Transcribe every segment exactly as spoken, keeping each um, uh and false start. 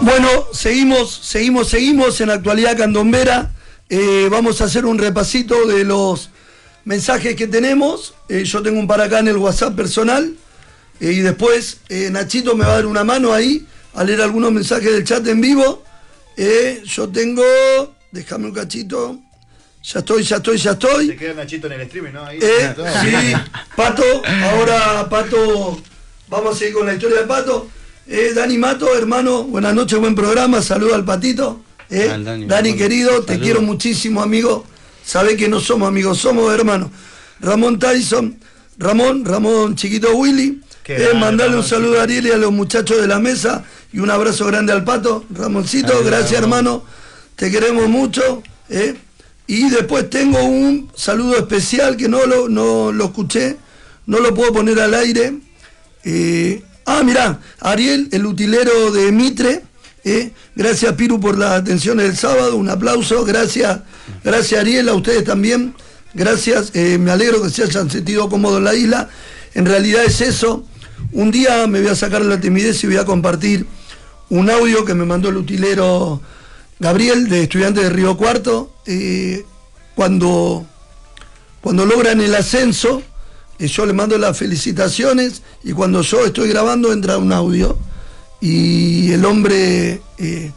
Bueno, seguimos, seguimos, seguimos en Actualidad Candombera. Eh, vamos a hacer un repasito de los mensajes que tenemos. Eh, yo tengo un para acá en el WhatsApp personal. Eh, y después eh, Nachito me va a dar una mano ahí a leer algunos mensajes del chat en vivo. Eh, yo tengo... Déjame un cachito. Ya estoy, ya estoy, ya estoy. Se queda Nachito en el streaming, ¿no? Ahí eh, sí, Pato. Ahora, Pato, vamos a seguir con la historia de Pato. Eh, Dani Mato, hermano, buenas noches, buen programa. Saluda al Patito. Eh, Al Dani, Dani querido, saludo. Te quiero muchísimo, amigo. Sabés que no somos amigos, somos hermanos. Ramón Tyson, Ramón, Ramón Chiquito Willy. Eh, mandarle un saludo a Ariel y a los muchachos de la mesa y un abrazo grande al Pato. Ramoncito, Ay, gracias Ramón. Hermano, te queremos mucho. Eh. Y después tengo un saludo especial que no lo, no lo escuché, no lo puedo poner al aire. Eh, ah, mirá, Ariel, el utilero de Mitre. Eh. Gracias Piru por las atenciones del sábado, un aplauso. Gracias, gracias Ariel, a ustedes también. Gracias, eh, me alegro que se hayan sentido cómodos en la isla. En realidad es eso. Un día me voy a sacar la timidez y voy a compartir un audio que me mandó el utilero Gabriel, de estudiante de Río Cuarto. Eh, cuando, cuando logran el ascenso, eh, yo le mando las felicitaciones y cuando yo estoy grabando entra un audio y el hombre, eh,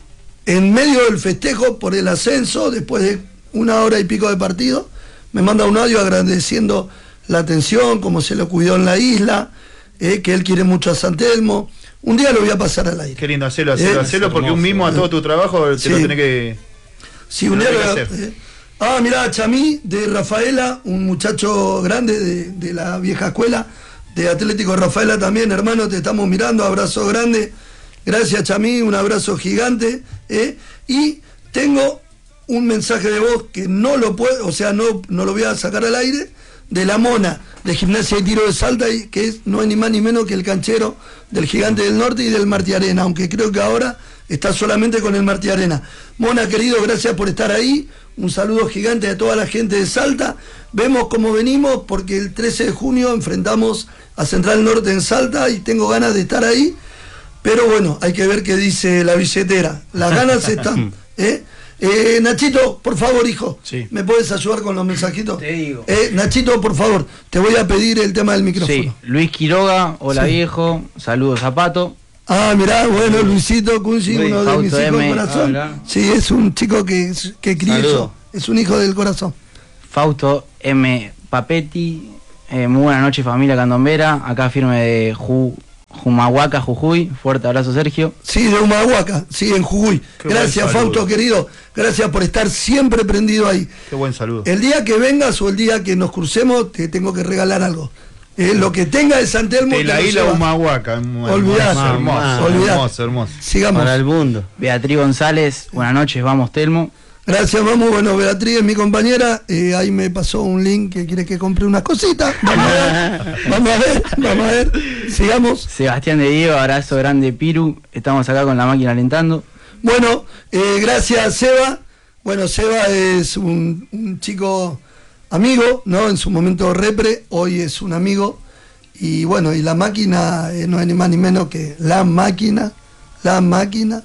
en medio del festejo por el ascenso, después de una hora y pico de partido, me manda un audio agradeciendo la atención, cómo se lo cuidó en la isla, eh, que él quiere mucho a San Telmo. Un día lo voy a pasar al aire. Qué lindo, hacelo, hacelo, eh, hacelo porque un mimo a todo tu trabajo te sí. lo tiene que... Sí, un día lo voy a hacer. Eh, ah, mirá, Chamí, de Rafaela, un muchacho grande de, de la vieja escuela, de Atlético Rafaela también, hermano, te estamos mirando, abrazo grande. Gracias, Chamí, un abrazo gigante. Eh, y tengo un mensaje de voz que no lo puedo, o sea, no, no lo voy a sacar al aire, de la Mona, de Gimnasia y Tiro de Salta, que es, no es ni más ni menos que el canchero del Gigante del Norte y del Martí Arena, aunque creo que ahora está solamente con el Martí Arena. Mona, querido, gracias por estar ahí, un saludo gigante a toda la gente de Salta. Vemos cómo venimos, porque el trece de junio enfrentamos a Central Norte en Salta y tengo ganas de estar ahí, pero bueno, hay que ver qué dice la billetera. Las ganas están, ¿eh? Eh, Nachito, por favor, hijo, sí. ¿me puedes ayudar con los mensajitos? Te digo. Eh, Nachito, por favor, te voy a pedir el tema del micrófono. Sí, Luis Quiroga, hola sí. viejo, saludos a Pato. Ah, mirá, bueno, Luisito Cunci, uno de mis hijos del corazón. Ah, sí, es un chico que, que crié yo, es un hijo del corazón. Fausto M. Papetti, eh, muy buenas noches familia candombera, acá firme de Ju... Humahuaca, Jujuy, fuerte abrazo Sergio. Sí, de Humahuaca, sí, en Jujuy. Qué gracias Fausto querido, gracias por estar siempre prendido ahí. Qué buen saludo. El día que vengas o el día que nos crucemos te tengo que regalar algo. Eh, lo que tenga de San Telmo. De la isla Humahuaca. Olvidás, hermoso, olvidás. hermoso, hermoso. Sigamos. Para el mundo. Beatriz González, buenas noches, vamos Telmo. Gracias, vamos. Bueno, Beatriz es mi compañera. Eh, ahí me pasó un link que quiere que compre unas cositas. Vamos a ver, vamos a ver, vamos a ver. Sigamos. Sebastián de Diego, abrazo grande Piru. Estamos acá con la máquina alentando. Bueno, eh, gracias Seba. Bueno, Seba es un, un chico amigo, ¿no? En su momento repre, hoy es un amigo. Y bueno, y la máquina eh, no es ni más ni menos que la máquina, la máquina,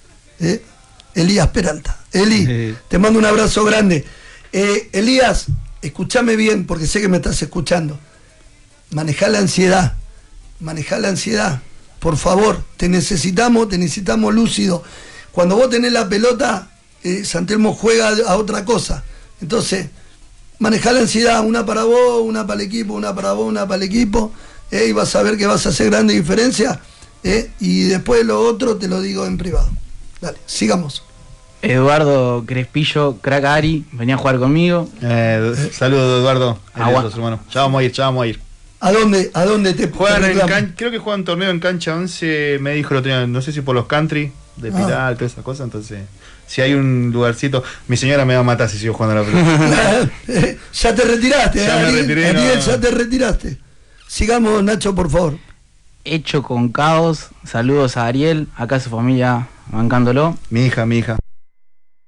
eh, Elías Peralta. Eli, sí. Te mando un abrazo grande. Eh, Elías, escúchame bien, porque sé que me estás escuchando. Manejá la ansiedad, manejá la ansiedad. Por favor, te necesitamos, te necesitamos lúcido. Cuando vos tenés la pelota, eh, San Telmo juega a otra cosa. Entonces, manejá la ansiedad, una para vos, una para el equipo, una para vos, una para el equipo, eh, y vas a ver que vas a hacer grande diferencia. Eh, y después lo otro te lo digo en privado. Dale, sigamos. Eduardo Crespillo, crack Ari, venía a jugar conmigo. Eh, saludos Eduardo, Agua. Hermano. Ya vamos a ir, ya vamos a ir. ¿A dónde, a dónde te juegan en can, creo que juegan torneo en cancha once, me dijo lo tenía, no sé si por los country, de Pilar, ah. todas esas cosas, entonces, si hay un lugarcito, mi señora me va a matar si sigo jugando a la pelota. Ya te retiraste, ya Ariel, me retiré, Ariel, no. ya te retiraste. Sigamos, Nacho, por favor. Hecho con caos, saludos a Ariel, acá su familia bancándolo. Mi hija, mi hija.